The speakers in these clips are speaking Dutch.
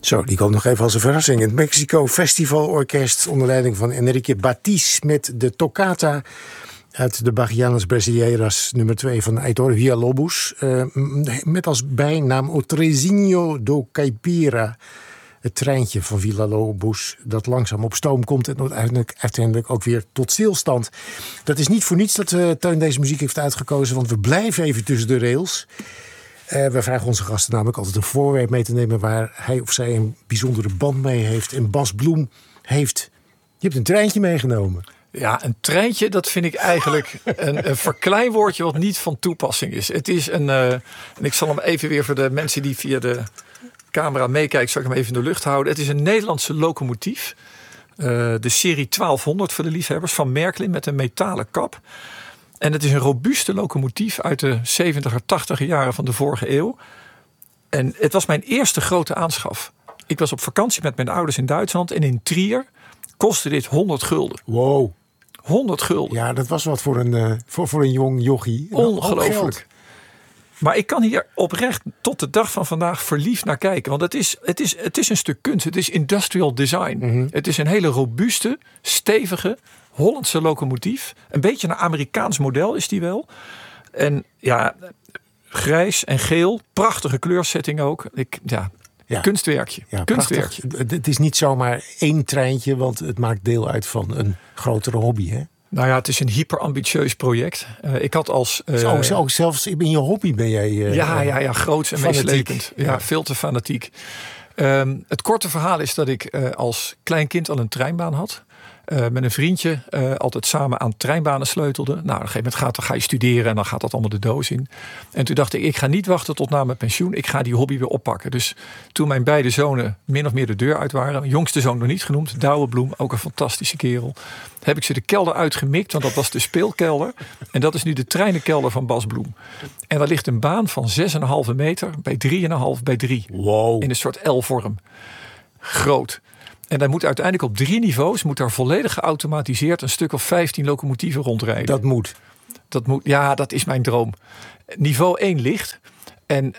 Zo, die komt nog even als een verrassing. Het Mexico Festival Orkest onder leiding van Enrique Batiz met de toccata uit de Bachianas Brasileiras nummer 2 van Heitor Villa-Lobos. Met als bijnaam O Trezinho do Caipira. Het treintje van Villa-Lobos dat langzaam op stoom komt en uiteindelijk ook weer tot stilstand. Dat is niet voor niets dat Teun deze muziek heeft uitgekozen, want we blijven even tussen de rails. We vragen onze gasten namelijk altijd een voorwerp mee te nemen waar hij of zij een bijzondere band mee heeft. En Bas Bloem je hebt een treintje meegenomen. Ja, een treintje, dat vind ik eigenlijk een verkleinwoordje wat niet van toepassing is. Het is en ik zal hem even weer voor de mensen die via de camera meekijken, zal ik hem even in de lucht houden. Het is een Nederlandse locomotief. De serie 1200 voor de liefhebbers van Märklin met een metalen kap. En het is een robuuste locomotief uit de 70er, 80er jaren van de vorige eeuw. En het was mijn eerste grote aanschaf. Ik was op vakantie met mijn ouders in Duitsland en in Trier kostte dit 100 gulden. Wow. 100 gulden. Ja, dat was wat voor een jong jochie. Ongelooflijk. Maar ik kan hier oprecht tot de dag van vandaag verliefd naar kijken. Want het is een stuk kunst. Het is industrial design. Mm-hmm. Het is een hele robuuste, stevige Hollandse locomotief. Een beetje een Amerikaans model is die wel. En ja, grijs en geel. Prachtige kleursetting ook. Kunstwerkje. Ja, kunstwerkje. Het is niet zomaar één treintje, want het maakt deel uit van een grotere hobby, hè? Nou ja, het is een hyperambitieus project. Ik had als... Ook zelfs in je hobby ben jij... Ja, groots en meeslepend. Ja, veel te fanatiek. Het korte verhaal is dat ik als klein kind al een treinbaan had. Met een vriendje altijd samen aan treinbanen sleutelde. Nou, op een gegeven moment ga je studeren en dan gaat dat allemaal de doos in. En toen dacht ik ga niet wachten tot na mijn pensioen. Ik ga die hobby weer oppakken. Dus toen mijn beide zonen min of meer de deur uit waren. Mijn jongste zoon nog niet genoemd. Douwe Bloem, ook een fantastische kerel. Heb ik ze de kelder uitgemikt, want dat was de speelkelder. En dat is nu de treinenkelder van Bas Bloem. En daar ligt een baan van 6,5 meter bij 3,5 bij 3. Wow. In een soort L-vorm. Groot. En daar moet uiteindelijk op 3 niveaus moet daar volledig geautomatiseerd een stuk of 15 locomotieven rondrijden. Dat moet. Ja, dat is mijn droom. Niveau 1 ligt. En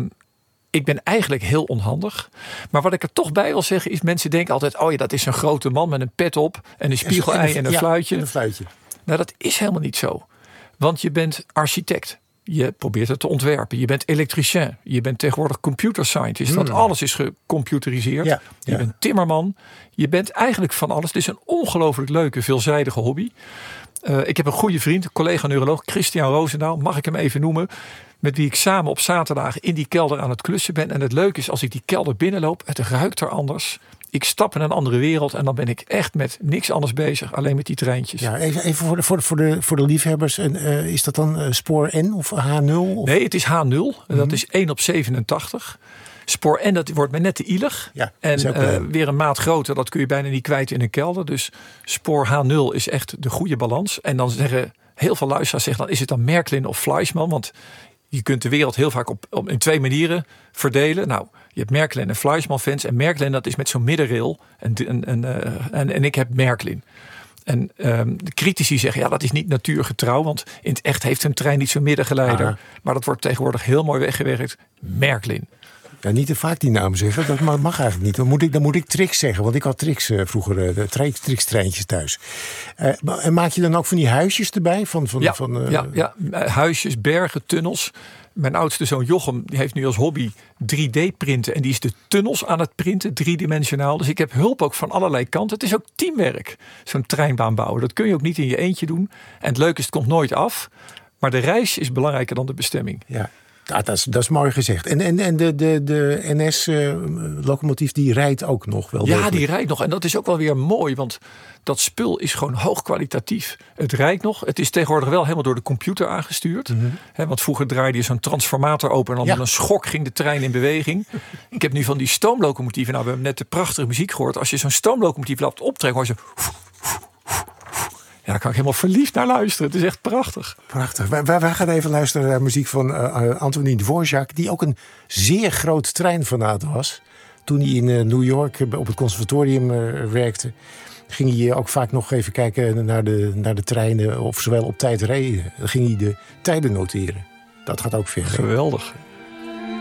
ik ben eigenlijk heel onhandig. Maar wat ik er toch bij wil zeggen is, mensen denken altijd, oh ja, dat is een grote man met een pet op en een spiegelei en een fluitje. En een fluitje. Nou, dat is helemaal niet zo. Want je bent architect. Je probeert het te ontwerpen. Je bent elektricien. Je bent tegenwoordig computer scientist. Want alles is gecomputeriseerd. Ja, je bent timmerman. Je bent eigenlijk van alles. Het is een ongelooflijk leuke, veelzijdige hobby. Ik heb een goede vriend, een collega-neuroloog, Christian Roosendaal. Mag ik hem even noemen? Met wie ik samen op zaterdag in die kelder aan het klussen ben. En het leuke is, als ik die kelder binnenloop, het ruikt er anders. Ik stap in een andere wereld en dan ben ik echt met niks anders bezig. Alleen met die treintjes. Ja, even voor de liefhebbers. En, is dat dan spoor N of H0? Of? Nee, het is H0. Mm-hmm. Dat is 1 op 87. Spoor N, dat wordt met net te ielig. Ja, en weer een maat groter, dat kun je bijna niet kwijt in een kelder. Dus spoor H0 is echt de goede balans. En dan zeggen heel veel luisteraars, dan is het dan Märklin of Fleischmann? Want je kunt de wereld heel vaak in 2 manieren verdelen. Nou, je hebt Märklin en Fleischmann fans. En Märklin, dat is met zo'n middenrail. En ik heb Märklin. En de critici zeggen, ja, dat is niet natuurgetrouw. Want in het echt heeft een trein niet zo'n middengeleider. Aha. Maar dat wordt tegenwoordig heel mooi weggewerkt. Märklin. Ja, niet te vaak die naam zeggen. Dat mag eigenlijk niet. Dan moet ik Trix zeggen. Want ik had Trix vroeger, Trix-treintjes thuis. En maak je dan ook van die huisjes erbij? Ja, huisjes, bergen, tunnels. Mijn oudste zoon Jochem, die heeft nu als hobby 3D-printen. En die is de tunnels aan het printen, 3-dimensionaal. Dus ik heb hulp ook van allerlei kanten. Het is ook teamwerk, zo'n treinbaan bouwen. Dat kun je ook niet in je eentje doen. En het leuke is, het komt nooit af. Maar de reis is belangrijker dan de bestemming. Ja. Ja, dat is mooi gezegd. En de NS-locomotief die rijdt ook nog wel. Ja, die rijdt nog. En dat is ook wel weer mooi. Want dat spul is gewoon hoog kwalitatief. Het rijdt nog. Het is tegenwoordig wel helemaal door de computer aangestuurd. Mm-hmm. Want vroeger draaide je zo'n transformator open. En dan met een schok ging de trein in beweging. Ik heb nu van die stoomlocomotieven. Nou, we hebben net de prachtige muziek gehoord. Als je zo'n stoomlocomotief laat optrekken, hoor je zo. Ja, daar kan ik helemaal verliefd naar luisteren. Het is echt prachtig. Prachtig. Wij gaan even luisteren naar muziek van Antonín Dvořák, die ook een zeer groot treinfanaat was. Toen hij in New York op het conservatorium werkte, ging hij ook vaak nog even kijken naar de treinen of ze wel op tijd reden. Dan ging hij de tijden noteren. Dat gaat ook ver. Geweldig.